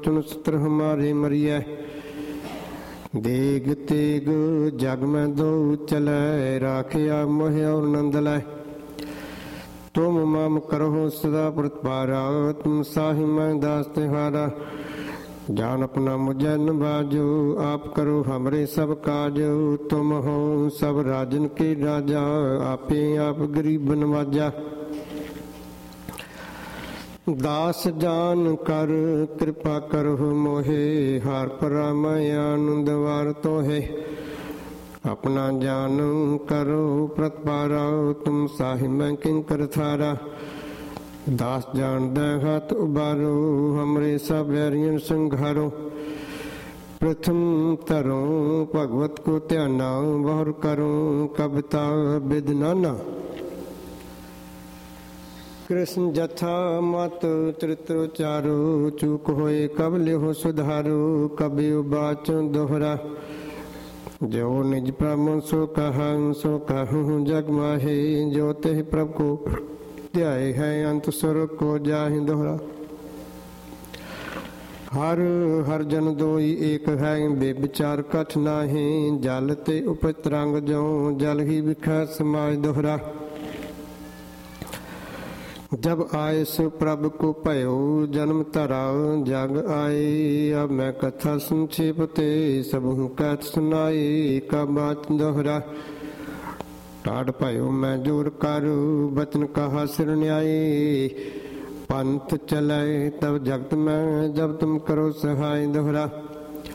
चुन सत्र हमारे मरिय। देग तेग जग में दो चलै, राखिया मोह और नंद लै। तुम मम करो सदा प्रतिपारा, तुम साहि मैं दास तिहारा। जान अपना मुझे नवाजो, आप करो हमरे सब काज। तुम हो सब राजन के राजा, आपे आप गरीब नवाजा। दास जान कर कृपा करो मोहे, हार परा मैं आनंद वार तो है। अपना जान करो प्रतिपारा, तुम साहि मैं किंकर थारा। दास जान दे हाथ उबारो, हमरे सब बैरियन संघारो। प्रथम तरो भगवत को ध्याना, बहुर करो कविता बिद नाना। कृष्ण जथा मत चरित्र चारो, चूक होए कब लिहो सुधारो। कभी उबाच दोहरा, जो निज प्रभु सो कहूँ सो कहूँ जग माहे। जो तेहि प्रभु को ध्याए है, अंत स्वर को जाहि दोहरा। हर हर जन दोई एक है, बेविचार कठ नाहि। जल ते उपज तरंग जो, जल ही बिखै समाज दोहरा। जब आए सो प्रभु को भयो, जन्म धरा जग आए। अब मैं कथा संक्षेप ते, सबहु कहत सुनाई का बात दोहरा। टाढ़ भयो मैं जोर करू, बचन कहा सिर न्यायी। पंथ चले तब जगत में, जब तुम करो सहाय दोहरा।